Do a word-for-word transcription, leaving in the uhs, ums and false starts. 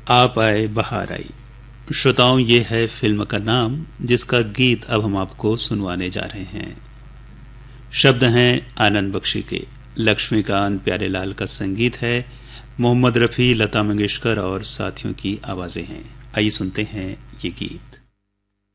आप आए बहार आई। श्रोताओं, ये है फिल्म का नाम जिसका गीत अब हम आपको सुनवाने जा रहे हैं। शब्द हैं आनंद बख्शी के, लक्ष्मीकांत प्यारेलाल का संगीत है, मोहम्मद रफ़ी, लता मंगेशकर और साथियों की आवाजें हैं। आइए सुनते हैं ये गीत।